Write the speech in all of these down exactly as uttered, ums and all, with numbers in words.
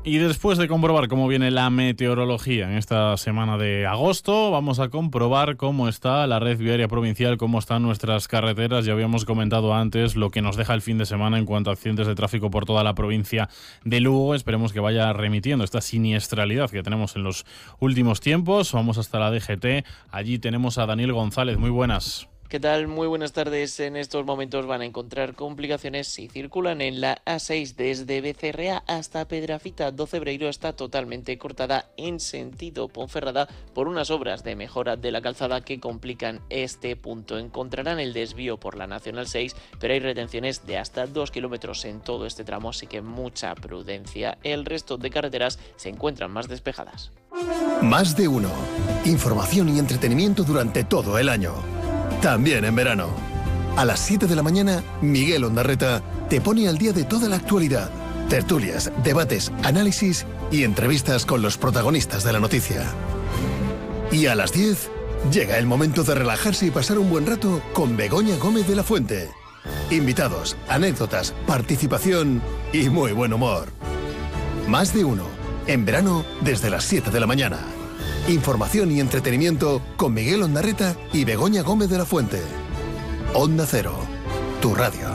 Y después de comprobar cómo viene la meteorología en esta semana de agosto, vamos a comprobar cómo está la red viaria provincial, cómo están nuestras carreteras. Ya habíamos comentado antes lo que nos deja el fin de semana en cuanto a accidentes de tráfico por toda la provincia de Lugo. Esperemos que vaya remitiendo esta siniestralidad que tenemos en los últimos tiempos. Vamos hasta la D G T. Allí tenemos a Daniel González. Muy buenas. ¿Qué tal? Muy buenas tardes. En estos momentos van a encontrar complicaciones si circulan en la A seis desde Becerrea hasta Pedrafita do Cebreiro. Está totalmente cortada en sentido Ponferrada por unas obras de mejora de la calzada que complican este punto. Encontrarán el desvío por la Nacional seis, pero hay retenciones de hasta dos kilómetros en todo este tramo, así que mucha prudencia. El resto de carreteras se encuentran más despejadas. Más de uno. Información y entretenimiento durante todo el año. También en verano. A las siete de la mañana, Miguel Ondarreta te pone al día de toda la actualidad. Tertulias, debates, análisis y entrevistas con los protagonistas de la noticia. Y a las diez, llega el momento de relajarse y pasar un buen rato con Begoña Gómez de la Fuente. Invitados, anécdotas, participación y muy buen humor. Más de uno. En verano, desde las siete de la mañana. Información y entretenimiento con Miguel Ondarreta y Begoña Gómez de la Fuente. Onda Cero, tu radio.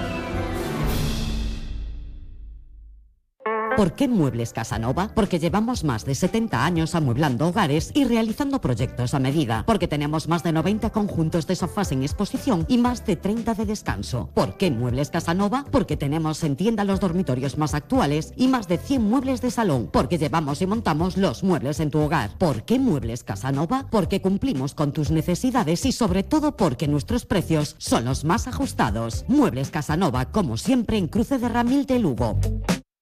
¿Por qué Muebles Casanova? Porque llevamos más de setenta años amueblando hogares y realizando proyectos a medida. Porque tenemos más de noventa conjuntos de sofás en exposición y más de treinta de descanso. ¿Por qué Muebles Casanova? Porque tenemos en tienda los dormitorios más actuales y más de cien muebles de salón. Porque llevamos y montamos los muebles en tu hogar. ¿Por qué Muebles Casanova? Porque cumplimos con tus necesidades y sobre todo porque nuestros precios son los más ajustados. Muebles Casanova, como siempre, en Cruce de Ramil de Lugo.